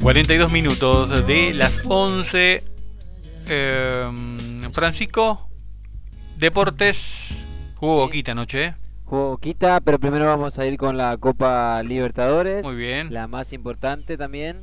42 minutos de las 11. Francisco, Deportes, jugó Boquita anoche, ¿eh? Jugó Boquita, pero primero vamos a ir con la Copa Libertadores. Muy bien. La más importante también.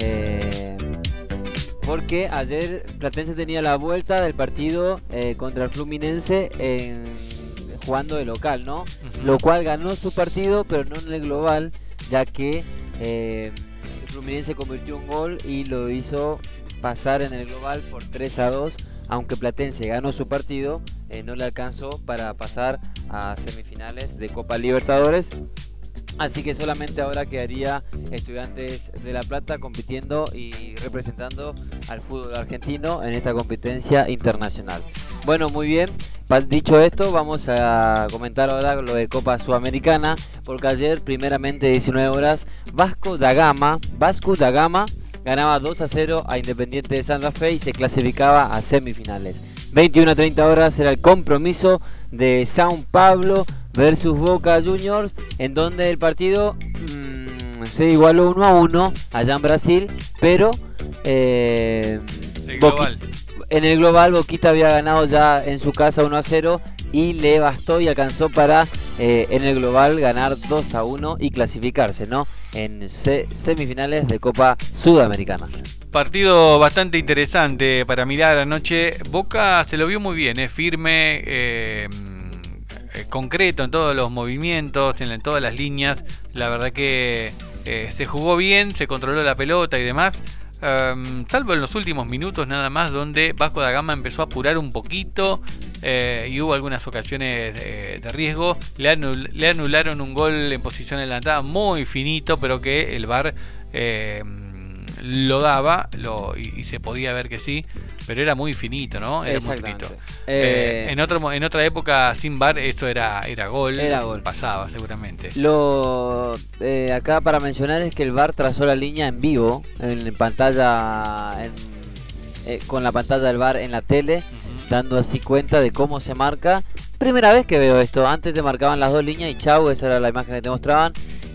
Porque ayer Platense tenía la vuelta del partido contra el Fluminense jugando de local, ¿no? Lo cual ganó su partido, pero no en el global, ya que el Fluminense convirtió un gol y lo hizo pasar en el global por 3-2. Aunque Platense ganó su partido, no le alcanzó para pasar a semifinales de Copa Libertadores. Así que solamente ahora quedaría Estudiantes de La Plata compitiendo y representando al fútbol argentino en esta competencia internacional. Bueno, muy bien. Dicho esto, vamos a comentar ahora lo de Copa Sudamericana, porque ayer, primeramente 19 horas, Vasco da Gama ganaba 2-0 a Independiente de Santa Fe y se clasificaba a semifinales. 21-30 horas era el compromiso de São Paulo versus Boca Juniors, en donde el partido se igualó 1-1 allá en Brasil, pero El global. en el global Boquita había ganado ya en su casa 1-0 y le bastó y alcanzó para en el global ganar 2-1 y clasificarse, ¿no?, en semifinales de Copa Sudamericana. Partido bastante interesante para mirar anoche. Boca se lo vio muy bien, firme, concreto en todos los movimientos, en todas las líneas. La verdad que se jugó bien, se controló la pelota y demás. Salvo en los últimos minutos nada más, donde Vasco da Gama empezó a apurar un poquito y hubo algunas ocasiones de riesgo. Le anularon un gol en posición adelantada muy finito, pero que el VAR lo daba y se podía ver que sí, pero era muy finito, ¿no? Era muy finito. En otra época sin VAR esto era gol. Era gol. Pasaba seguramente. Acá para mencionar es que el VAR trazó la línea en vivo, en pantalla, con la pantalla del VAR en la tele, dando así cuenta de cómo se marca. Primera vez que veo esto. Antes te marcaban las dos líneas y chau, esa era la imagen que te mostraban.